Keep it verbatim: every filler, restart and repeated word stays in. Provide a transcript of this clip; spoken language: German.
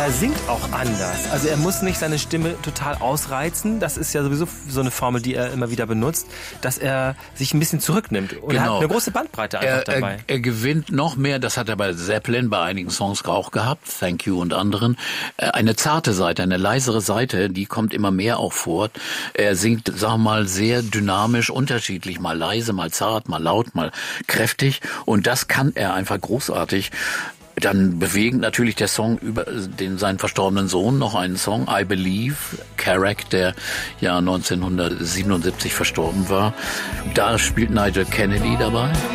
er singt auch anders. Also er muss nicht seine Stimme total ausreizen. Das ist ja sowieso so eine Formel, die er immer wieder benutzt, dass er sich ein bisschen zurücknimmt. Und genau. Er hat eine große Bandbreite einfach er, dabei. Er, er gewinnt noch mehr, das hat er bei Zeppelin bei einigen Songs auch gehabt, Thank You und anderen, eine zarte Seite, eine leisere Seite, die kommt immer mehr auch vor. Er singt, sagen wir mal, sehr dynamisch, unterschiedlich, mal leise, mal zart, mal laut, mal kräftig und das kann er einfach großartig. Dann bewegend natürlich der Song über den seinen verstorbenen Sohn, noch einen Song, I Believe, Carrack, der ja neunzehnhundertsiebenundsiebzig verstorben war. Da spielt Nigel Kennedy dabei.